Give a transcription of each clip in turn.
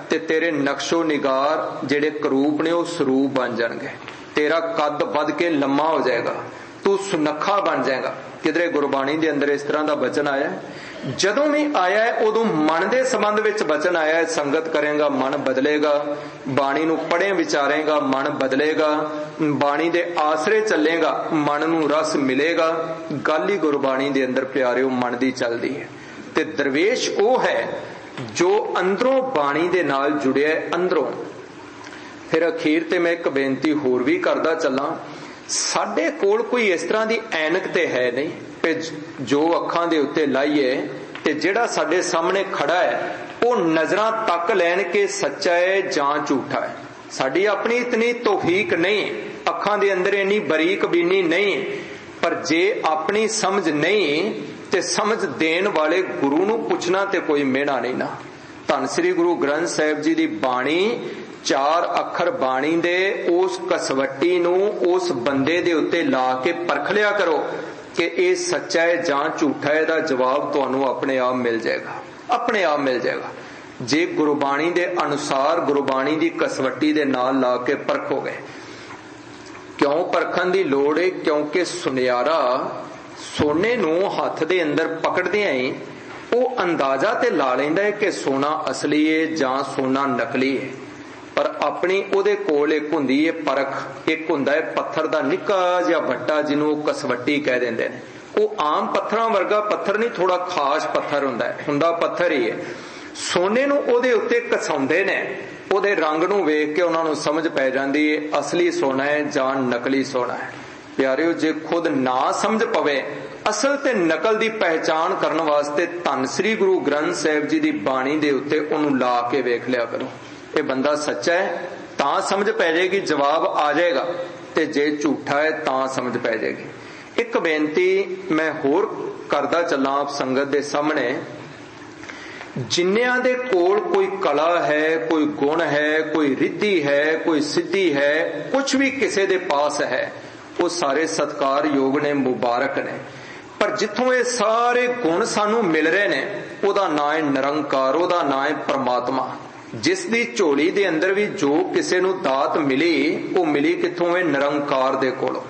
ते तेरे नक्शो निगार जेड़े करूप ने वो सरूप बन जाएंगे। तेरा कद वध के लम्मा हो जाएगा, तू सुनखा बन जाएगा। किधरे गुरबाणी दे अंदर इस तरह का वचन आया है। जदों भी आया है उदों मन के संबंध विच वचन आया है, संगत करेगा मन बदलेगा, बाणी नूं पढ़े विचारेगा मन बदलेगा, बाणी दे आसरे चलेगा मन नूं रस मिलेगा। गल ही गुरबाणी दे अंदर प्यारिओ मन दी चलदी है। ते दरवेश वो है जो अंदरों बाणी दे नाल जुड़िया है, अंदरों। फिर अखीर ते मैं एक बेनती होर भी करदा चलां, साडे कोल कोई इस तरह की ऐनक ते है नहीं कि जो अखां दे उत्ते लाइए ते जिहड़ा साडे सामने खड़ा है वो नजरां तक लैण के सच्चा है जां झूठा है। साडी अपनी इतनी तौफीक नहीं, अखां दे अंदर इन्नी बरीक बीनी नहीं, पर जे अपनी समझ नहीं ते समझ देण वाले गुरु नूं पुछना ते कोई मेहना नहीं ना। धन श्री गुरु ग्रंथ साहिब जी दी बाणी, चार अखर बाणी दे उस कसवट्टी नूं उस बंदे दे उत्ते ला के परख लिया करो कि ये सच्चा है जां झूठा है। दा जवाब तुहानूं अपने आप मिल जाएगा, अपने आप मिल जाएगा। जे गुरबाणी दे अनुसार गुरबाणी दी कसवट्टी दे नाल ला के परखोगे। क्यों परखण दी लोड़ है? क्योंकि सुनियारा सोने नूं हथ दे अंदर पकड़दियां ही वो अंदाजा ते ला लैंदा है कि सोना असली है जां सोना नकली है। पर अपनी उहदे कोल एक हुंदी है परख, एक हुंदा है पत्थर दा निक्का जिहा वट्टा जिन्हों कसवट्टी कह दिंदे ने। वो आम पत्थरां वर्गा पत्थर नहीं, थोड़ा खास पत्थर हुंदा पत्थर ही है। सोने नूं उहदे उत्ते घसाउंदे ने, उहदे रंग नूं वेख के उन्हां नूं समझ पै जांदी है असली सोना है जां नकली सोना है। प्यारिओ जे खुद ना समझ पवे असल ते नकल दी पहचान करन वास्ते धन श्री गुरु ग्रंथ साहिब जी दी बाणी दे उत्ते उहनूं ला के वेख लिया करो। ये बंदा सच्चा है तां समझ पै जाएगी, जवाब आ जाएगा, ते जे झूठा है तां समझ पै जाएगी। एक बेनती मैं होर करदा चलां आप संगत दे सामने, जिन्नियां दे कोल कोई कला है, कोई गुण है, कोई रिद्धि है, कोई सिद्धि है, कुछ भी किसी दे पास है, वो सारे सत्कार योग ने, मुबारक ने। पर जिथों ये सारे गुण सानू मिल रहे ने उहदा नाम है निरंकार, उहदा नाम है परमात्मा। जिस दी झोली दे अंदर भी जो किसी नू दात मिली वो मिली किथों है? निरंकार दे कोलों।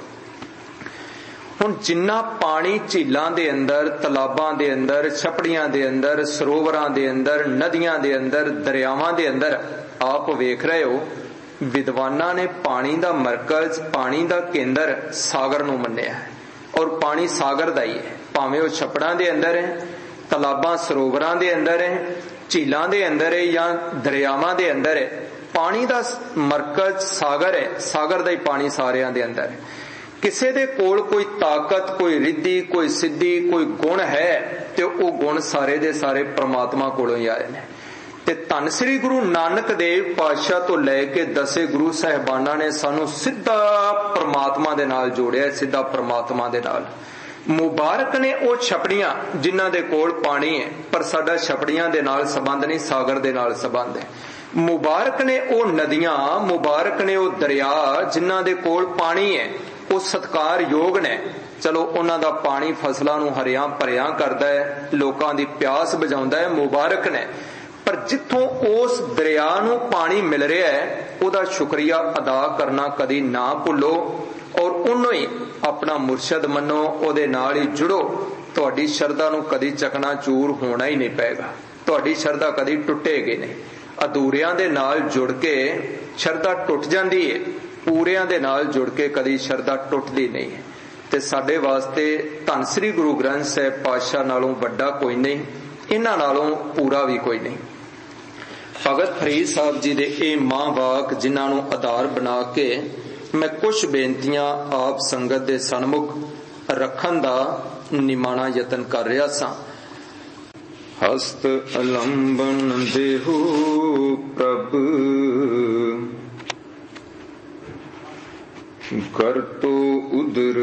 हुण जिन्ना पानी झीलां दे अंदर, तलाबां दे अंदर, छपड़ियां दे अंदर, सरोवरां दे अंदर, नदियां दे अंदर, दरियावां दे अंदर आप वेख रहे हो, विद्वानां ने पानी दा मरकज, पानी दा केंद्र सागर नू मन्निया है। और पानी सागर दा ही है, भावें वो छपड़ां दे अंदर है, तलाबां सरोवरां दे अंदर है, झीलां दे अंदर है या दरियावां दे अंदर है, पानी दा मरकज सागर है, सागर दा ही पानी सारियां दे अंदर है। किसी दे कोल कोई ताकत, कोई रिद्धि, कोई सिद्धि, कोई गुण है ते वो गुण सारे दे सारे परमात्मा कोलों ही आए ने। ते धन श्री गुरु नानक देव पातशाह तो लैके 10 गुरु साहिबाना ने सानू सीधा परमात्मा दे नाल जोड़िया, सीधा परमात्मा दे नाल। मुबारक ने वो छपड़ियां जिन्हां दे कोल पानी है, पर साडा छपड़ियां दे नाल संबंध नहीं, सागर दे नाल संबंध है। मुबारक ने वो नदियां, मुबारक ने वो दरिया जिन्हां दे कोल पानी है, वो सत्कार योग ने। चलो उन्हां दा पानी फसलां नूं हरियां भरियां करदा है, लोकां दी प्यास बुझाउंदा है, मुबारक ने। पर जिथों उस दरिया नूं पानी मिल रहा है उहदा शुक्रिया अदा करना कदी ना भुल्लो और उन्हों ही अपना मुर्शद मनो, उहदे नाल ही जुड़ो। तुहाडी शरधा नूं कदी चकना चूर होना ही नहीं पेगा, तुहाडी शरधा कदी टुटेगी नहीं। अधूरियां दे नाल जुड़ के शरधा टुट जांदी है, पूरियां दे नाल जुड़ के कदी शरधा टुटदी नहीं है। ते साडे वास्ते धन श्री गुरु ग्रंथ साहिब पातशाह नालों वड्डा कोई नहीं, इन्हां नालों पूरा भी कोई नहीं। भगत फरीद साहब जी दे ए मां वाक जिन्हां नूं आधार बना के मैं कुछ बेनतियां आप संगत दे सन्मुख रखण दा निमाणा यतन कर रहा सां। हस्त अलंबन देहु प्रभ कर तो उदर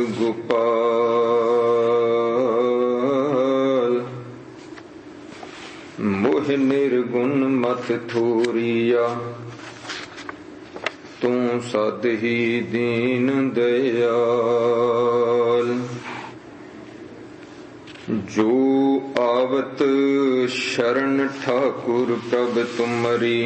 गोपाल, मोह निर्गुण मत थोरिया, तू सद ही दीन दयाल। जो आवत शरण ठाकुर प्रभ तुमरी,